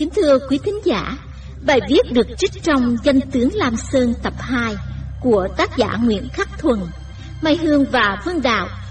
Kính thưa quý thính giả, bài viết được trích trong Danh tướng Lam Sơn tập 2 của tác giả Nguyễn Khắc Thuần. Mai Hương và Vân Đạo